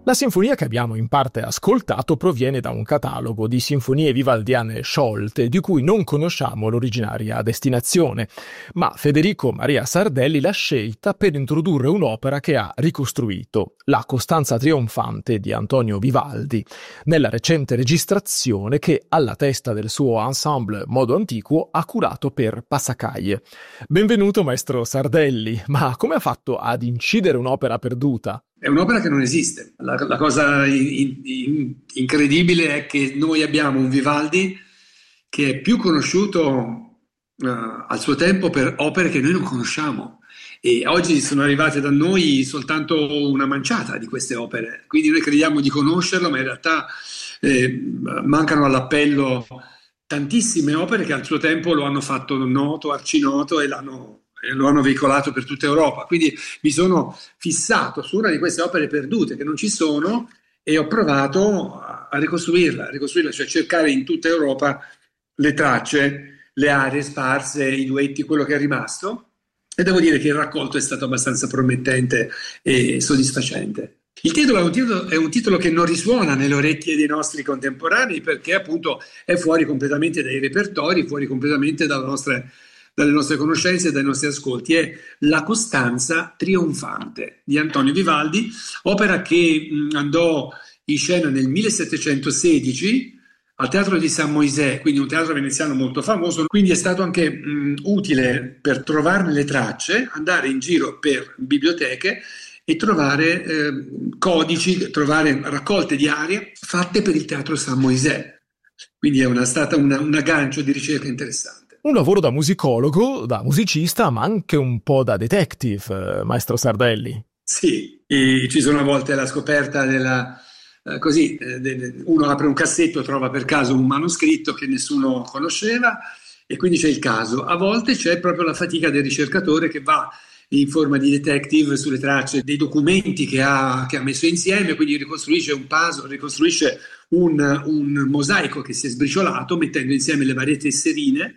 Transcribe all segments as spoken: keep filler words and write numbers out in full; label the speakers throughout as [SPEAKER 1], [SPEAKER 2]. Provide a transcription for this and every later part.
[SPEAKER 1] La sinfonia che abbiamo in parte ascoltato proviene da un catalogo di sinfonie vivaldiane sciolte di cui non conosciamo l'originaria destinazione, ma Federico Maria Sardelli l'ha scelta per introdurre un'opera che ha ricostruito, La Costanza trionfante di Antonio Vivaldi, nella recente registrazione che alla testa del suo ensemble Modo Antiquo ha curato per Passacaglie. Benvenuto maestro Sardelli, ma come ha fatto ad incidere un'opera perduta?
[SPEAKER 2] È un'opera che non esiste. La, la cosa in, in, incredibile è che noi abbiamo un Vivaldi che è più conosciuto uh, al suo tempo per opere che noi non conosciamo. E oggi sono arrivate da noi soltanto una manciata di queste opere. Quindi noi crediamo di conoscerlo, ma in realtà eh, mancano all'appello tantissime opere che al suo tempo lo hanno fatto noto, arcinoto e l'hanno lo hanno veicolato per tutta Europa, quindi mi sono fissato su una di queste opere perdute che non ci sono e ho provato a ricostruirla, a ricostruirla, cioè cercare in tutta Europa le tracce, le aree sparse, i duetti, quello che è rimasto, e devo dire che il raccolto è stato abbastanza promettente e soddisfacente. Il titolo è un titolo, è un titolo che non risuona nelle orecchie dei nostri contemporanei perché appunto è fuori completamente dai repertori, fuori completamente dalle nostre dalle nostre conoscenze e dai nostri ascolti. È La Costanza trionfante di Antonio Vivaldi, opera che mh, andò in scena nel millesettecentosedici al Teatro di San Moisè, quindi un teatro veneziano molto famoso, quindi è stato anche mh, utile per trovarne le tracce, andare in giro per biblioteche e trovare eh, codici, trovare raccolte di arie fatte per il Teatro San Moisè. Quindi è una, stata una, un aggancio di ricerca interessante.
[SPEAKER 1] Un lavoro da musicologo, da musicista, ma anche un po' da detective, eh, maestro Sardelli.
[SPEAKER 2] Sì, e ci sono a volte la scoperta della... Eh, così, eh, de, de, uno apre un cassetto, trova per caso un manoscritto che nessuno conosceva e quindi c'è il caso. A volte c'è proprio la fatica del ricercatore che va in forma di detective sulle tracce dei documenti che ha, che ha messo insieme, quindi ricostruisce un puzzle, ricostruisce un, un mosaico che si è sbriciolato mettendo insieme le varie tesserine.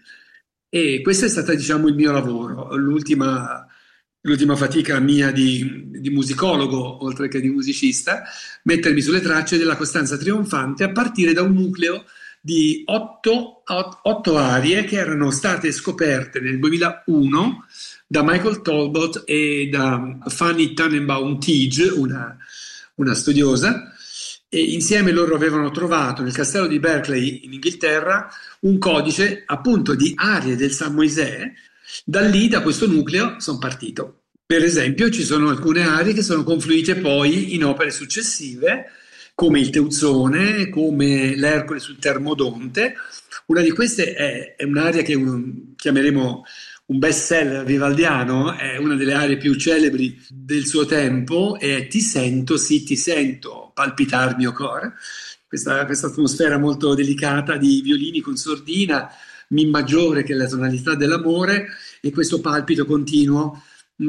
[SPEAKER 2] E questo è stato, diciamo, il mio lavoro, l'ultima, l'ultima fatica mia di, di musicologo, oltre che di musicista, mettermi sulle tracce della Costanza trionfante a partire da un nucleo di otto, otto arie che erano state scoperte nel duemilauno da Michael Talbot e da Fanny Tannenbaum-Tige, una, una studiosa, e insieme loro avevano trovato nel castello di Berkeley in Inghilterra un codice appunto di arie del San Moisè. Da lì, da questo nucleo, sono partito. Per esempio ci sono alcune arie che sono confluite poi in opere successive come il Teuzzone, come l'Ercole sul Termodonte. Una di queste è, è un'aria che un, chiameremo un best seller vivaldiano, è una delle arie più celebri del suo tempo, è Ti sento, sì ti sento, palpitar mio cor, questa, questa atmosfera molto delicata di violini con sordina, mi maggiore che è la tonalità dell'amore e questo palpito continuo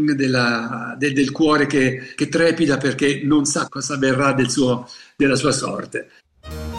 [SPEAKER 2] della, del, del cuore che, che trepida perché non sa cosa avverrà del suo, della sua sorte.